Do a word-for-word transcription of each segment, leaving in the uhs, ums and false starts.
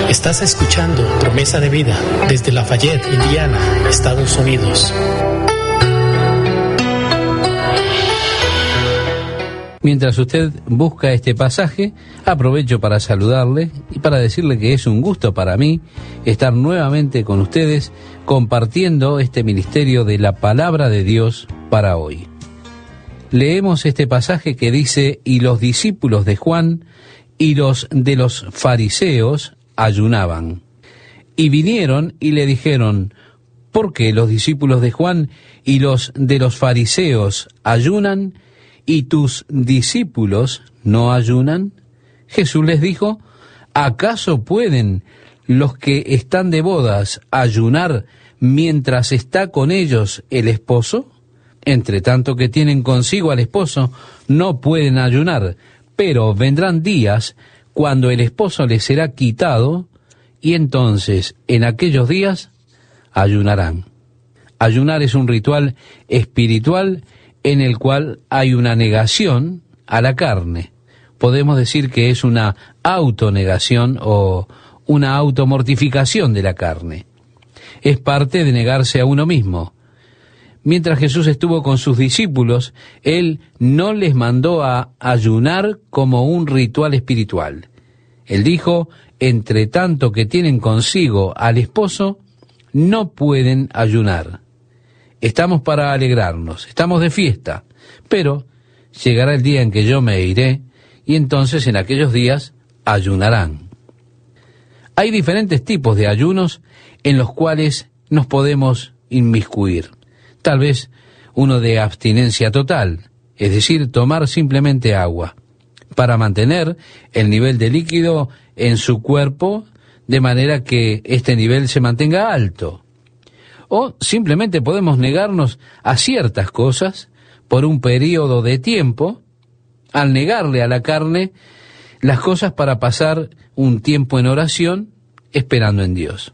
Estás escuchando Promesa de Vida desde Lafayette, Indiana, Estados Unidos. Mientras usted busca este pasaje, aprovecho para saludarle y para decirle que es un gusto para mí estar nuevamente con ustedes compartiendo este ministerio de la Palabra de Dios para hoy. Leemos este pasaje que dice: y los discípulos de Juan y los de los fariseos ayunaban. Y vinieron y le dijeron: ¿por qué los discípulos de Juan y los de los fariseos ayunan y tus discípulos no ayunan? Jesús les dijo: ¿acaso pueden los que están de bodas ayunar mientras está con ellos el esposo? Entre tanto que tienen consigo al esposo, no pueden ayunar, pero vendrán días cuando el esposo les será quitado, y entonces en aquellos días ayunarán. Ayunar es un ritual espiritual en el cual hay una negación a la carne. Podemos decir que es una autonegación o una automortificación de la carne. Es parte de negarse a uno mismo. Mientras Jesús estuvo con sus discípulos, Él no les mandó a ayunar como un ritual espiritual. Él dijo: entre tanto que tienen consigo al esposo, no pueden ayunar. Estamos para alegrarnos, estamos de fiesta, pero llegará el día en que yo me iré, y entonces en aquellos días ayunarán. Hay diferentes tipos de ayunos en los cuales nos podemos inmiscuir. Tal vez uno de abstinencia total, es decir, tomar simplemente agua, para mantener el nivel de líquido en su cuerpo de manera que este nivel se mantenga alto. O simplemente podemos negarnos a ciertas cosas por un periodo de tiempo, al negarle a la carne las cosas para pasar un tiempo en oración esperando en Dios.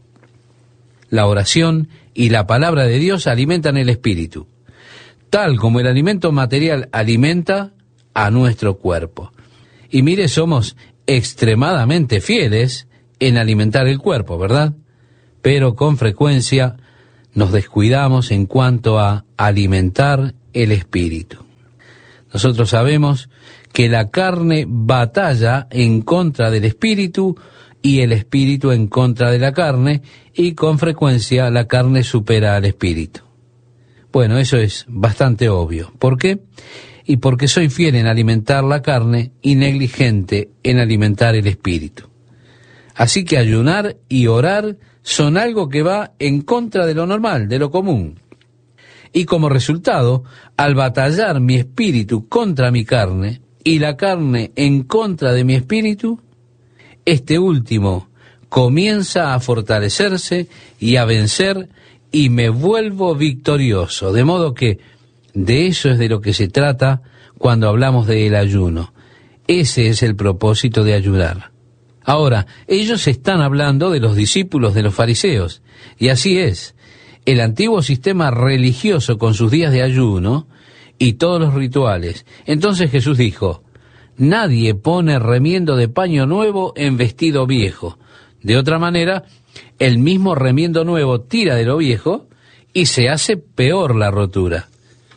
La oración y la palabra de Dios alimentan el espíritu, tal como el alimento material alimenta a nuestro cuerpo. Y mire, somos extremadamente fieles en alimentar el cuerpo, ¿verdad? Pero con frecuencia nos descuidamos en cuanto a alimentar el espíritu. Nosotros sabemos que la carne batalla en contra del espíritu y el espíritu en contra de la carne, y con frecuencia la carne supera al espíritu. Bueno, eso es bastante obvio. ¿Por qué? Y porque soy fiel en alimentar la carne y negligente en alimentar el espíritu. Así que ayunar y orar son algo que va en contra de lo normal, de lo común. Y como resultado, al batallar mi espíritu contra mi carne y la carne en contra de mi espíritu, este último comienza a fortalecerse y a vencer, y me vuelvo victorioso. De modo que de eso es de lo que se trata cuando hablamos del ayuno. Ese es el propósito de ayunar. Ahora, ellos están hablando de los discípulos de los fariseos, y así es. El antiguo sistema religioso con sus días de ayuno y todos los rituales. Entonces Jesús dijo: nadie pone remiendo de paño nuevo en vestido viejo. De otra manera, el mismo remiendo nuevo tira de lo viejo y se hace peor la rotura.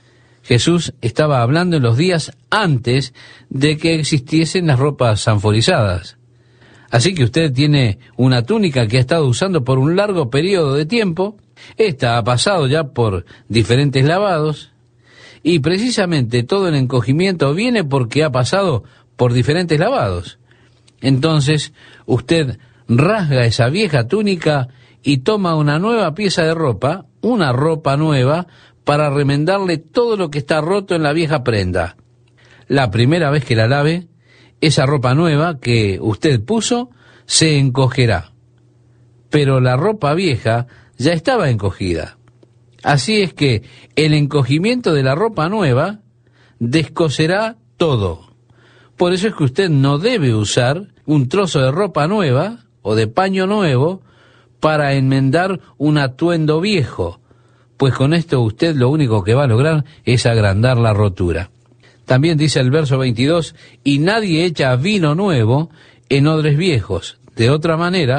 Jesús estaba hablando en los días antes de que existiesen las ropas sanforizadas. Así que usted tiene una túnica que ha estado usando por un largo periodo de tiempo. Esta ha pasado ya por diferentes lavados, y precisamente todo el encogimiento viene porque ha pasado por diferentes lavados. Entonces, usted rasga esa vieja túnica y toma una nueva pieza de ropa, una ropa nueva, para remendarle todo lo que está roto en la vieja prenda. La primera vez que la lave, esa ropa nueva que usted puso se encogerá, pero la ropa vieja ya estaba encogida. Así es que el encogimiento de la ropa nueva descoserá todo. Por eso es que usted no debe usar un trozo de ropa nueva o de paño nuevo para enmendar un atuendo viejo, pues con esto usted lo único que va a lograr es agrandar la rotura. También dice el verso veintidós: y nadie echa vino nuevo en odres viejos. De otra manera,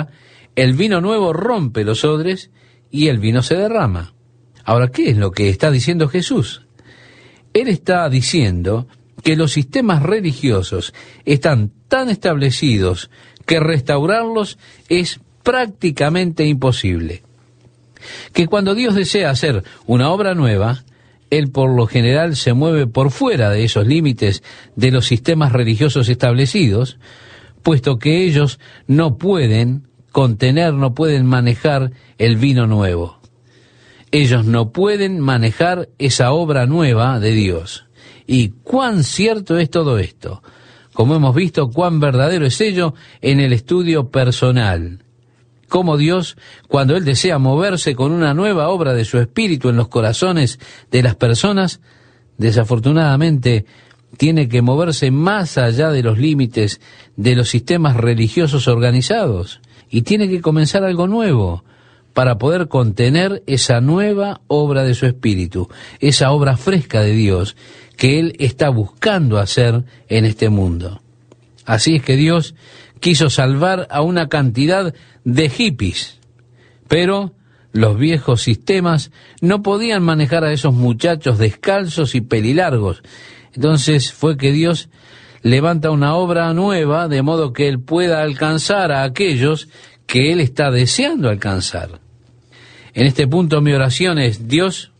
El vino nuevo rompe los odres y el vino se derrama. Ahora, ¿qué es lo que está diciendo Jesús? Él está diciendo que los sistemas religiosos están tan establecidos que restaurarlos es prácticamente imposible. Que cuando Dios desea hacer una obra nueva, Él por lo general se mueve por fuera de esos límites de los sistemas religiosos establecidos, puesto que ellos no pueden contener, no pueden manejar el vino nuevo. Ellos no pueden manejar esa obra nueva de Dios. ¿Y cuán cierto es todo esto? Como hemos visto, cuán verdadero es ello en el estudio personal. Cómo Dios, cuando Él desea moverse con una nueva obra de su espíritu en los corazones de las personas, desafortunadamente tiene que moverse más allá de los límites de los sistemas religiosos organizados y tiene que comenzar algo nuevo para poder contener esa nueva obra de su espíritu, esa obra fresca de Dios que Él está buscando hacer en este mundo. Así es que Dios quiso salvar a una cantidad de hippies, pero los viejos sistemas no podían manejar a esos muchachos descalzos y pelilargos. Entonces fue que Dios levanta una obra nueva de modo que Él pueda alcanzar a aquellos que Él está deseando alcanzar. En este punto mi oración es: Dios,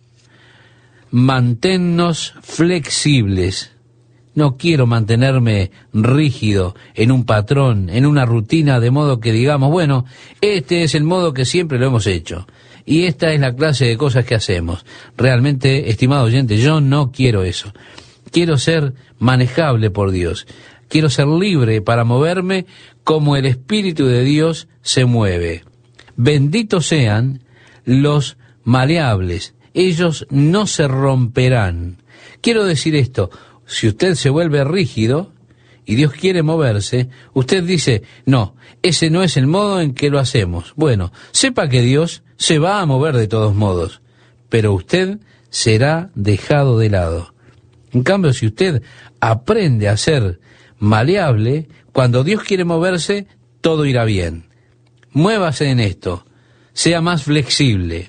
manténnos flexibles. No quiero mantenerme rígido en un patrón, en una rutina, de modo que digamos, bueno, este es el modo que siempre lo hemos hecho y esta es la clase de cosas que hacemos. Realmente, estimado oyente, yo no quiero eso. Quiero ser manejable por Dios. Quiero ser libre para moverme como el Espíritu de Dios se mueve. Benditos sean los maleables. Ellos no se romperán. Quiero decir esto: si usted se vuelve rígido y Dios quiere moverse, usted dice, no, ese no es el modo en que lo hacemos. Bueno, sepa que Dios se va a mover de todos modos, pero usted será dejado de lado. En cambio, si usted aprende a ser maleable, cuando Dios quiere moverse, todo irá bien. Muévase en esto, sea más flexible.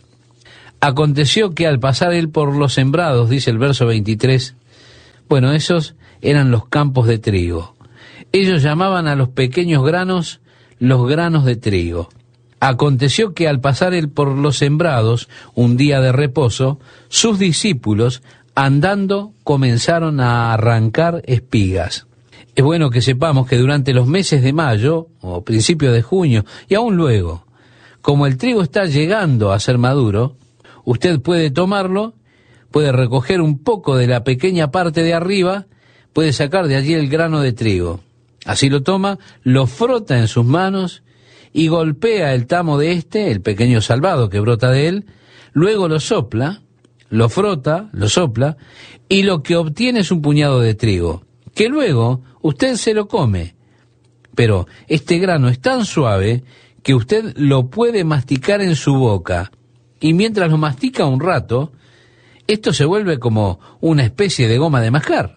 Aconteció que al pasar él por los sembrados, dice el verso veintitrés, bueno, esos eran los campos de trigo. Ellos llamaban a los pequeños granos los granos de trigo. Aconteció que al pasar él por los sembrados, un día de reposo, sus discípulos, andando, comenzaron a arrancar espigas. Es bueno que sepamos que durante los meses de mayo, o principio de junio, y aún luego, como el trigo está llegando a ser maduro, usted puede tomarlo, puede recoger un poco de la pequeña parte de arriba, puede sacar de allí el grano de trigo. Así lo toma, lo frota en sus manos y golpea el tamo de este, el pequeño salvado que brota de él, luego lo sopla, lo frota, lo sopla, y lo que obtiene es un puñado de trigo, que luego usted se lo come. Pero este grano es tan suave que usted lo puede masticar en su boca, y mientras lo mastica un rato, esto se vuelve como una especie de goma de mascar.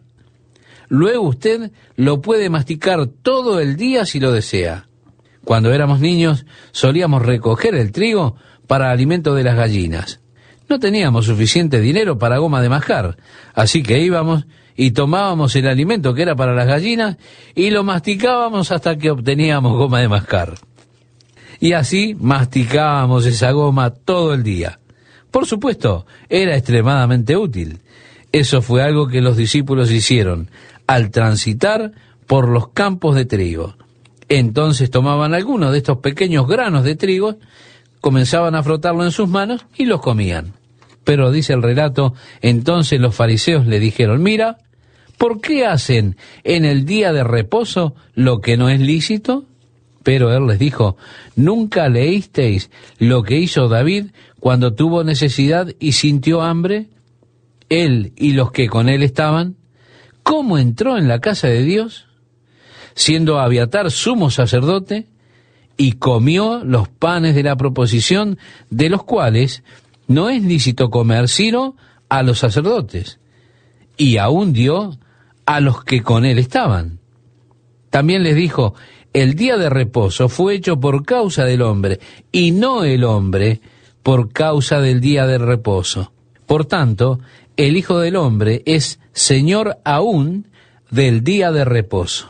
Luego usted lo puede masticar todo el día si lo desea. Cuando éramos niños solíamos recoger el trigo para alimento de las gallinas. No teníamos suficiente dinero para goma de mascar, así que íbamos y tomábamos el alimento que era para las gallinas y lo masticábamos hasta que obteníamos goma de mascar. Y así masticábamos esa goma todo el día. Por supuesto, era extremadamente útil. Eso fue algo que los discípulos hicieron al transitar por los campos de trigo. Entonces tomaban algunos de estos pequeños granos de trigo, comenzaban a frotarlo en sus manos y los comían. Pero dice el relato, entonces los fariseos le dijeron, mira, ¿por qué hacen en el día de reposo lo que no es lícito? Pero él les dijo, ¿nunca leísteis lo que hizo David cuando tuvo necesidad y sintió hambre? Él y los que con él estaban. ¿Cómo entró en la casa de Dios? Siendo Abiatar sumo sacerdote, y comió los panes de la proposición, de los cuales no es lícito comer sino a los sacerdotes, y aún dio a los que con él estaban. También les dijo, el día de reposo fue hecho por causa del hombre, y no el hombre por causa del día de reposo. Por tanto, el Hijo del Hombre es Señor aún del día de reposo.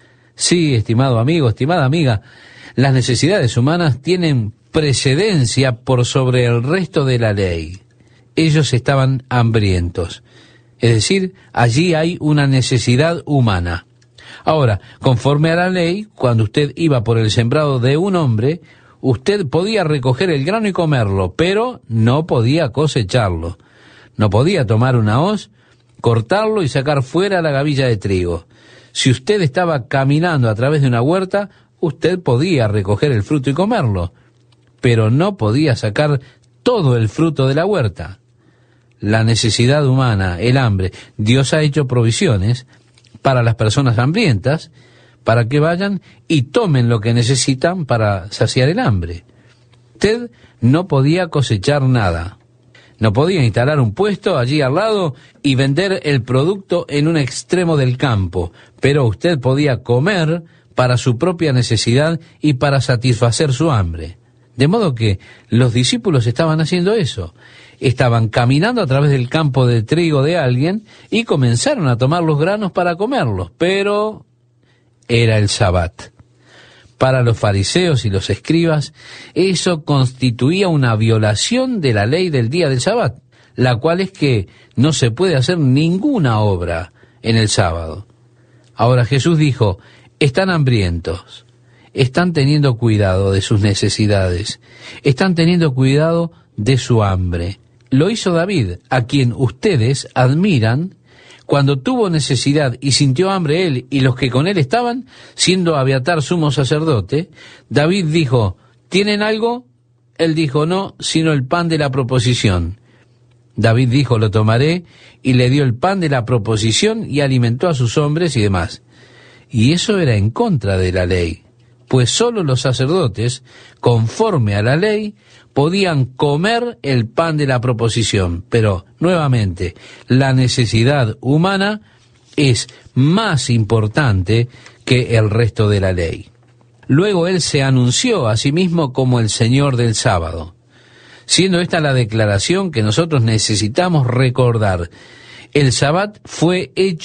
Sí, estimado amigo, estimada amiga, las necesidades humanas tienen precedencia por sobre el resto de la ley. Ellos estaban hambrientos. Es decir, allí hay una necesidad humana. Ahora, conforme a la ley, cuando usted iba por el sembrado de un hombre, usted podía recoger el grano y comerlo, pero no podía cosecharlo. No podía tomar una hoz, cortarlo y sacar fuera la gavilla de trigo. Si usted estaba caminando a través de una huerta, usted podía recoger el fruto y comerlo, pero no podía sacar todo el fruto de la huerta. La necesidad humana, el hambre, Dios ha hecho provisiones para las personas hambrientas, para que vayan y tomen lo que necesitan para saciar el hambre. Usted no podía cosechar nada. No podía instalar un puesto allí al lado y vender el producto en un extremo del campo, pero usted podía comer para su propia necesidad y para satisfacer su hambre. De modo que los discípulos estaban haciendo eso. Estaban caminando a través del campo de trigo de alguien y comenzaron a tomar los granos para comerlos, pero era el Sabbat. Para los fariseos y los escribas, eso constituía una violación de la ley del día del Sabbat, la cual es que no se puede hacer ninguna obra en el sábado. Ahora Jesús dijo, están hambrientos, están teniendo cuidado de sus necesidades, están teniendo cuidado de su hambre. Lo hizo David, a quien ustedes admiran. Cuando tuvo necesidad y sintió hambre él y los que con él estaban, siendo Abiatar sumo sacerdote, David dijo, ¿tienen algo? Él dijo, no, sino el pan de la proposición. David dijo, lo tomaré, y le dio el pan de la proposición y alimentó a sus hombres y demás. Y eso era en contra de la ley, pues sólo los sacerdotes, conforme a la ley, podían comer el pan de la proposición. Pero, nuevamente, la necesidad humana es más importante que el resto de la ley. Luego él se anunció a sí mismo como el Señor del sábado, siendo esta la declaración que nosotros necesitamos recordar. El Sabbat fue hecho